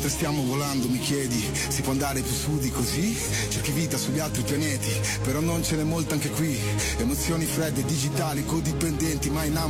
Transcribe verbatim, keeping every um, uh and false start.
mentre stiamo volando mi chiedi, si può andare più su di così? Cerchi vita sugli altri pianeti, però non ce n'è molta anche qui. Emozioni fredde, digitali, codipendenti, ma innamorati